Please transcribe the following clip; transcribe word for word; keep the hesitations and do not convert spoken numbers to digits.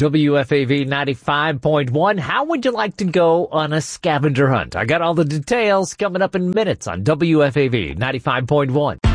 W F A V ninety-five point one. How would you like to go on a scavenger hunt? I got all the details coming up in minutes on W F A V ninety-five point one.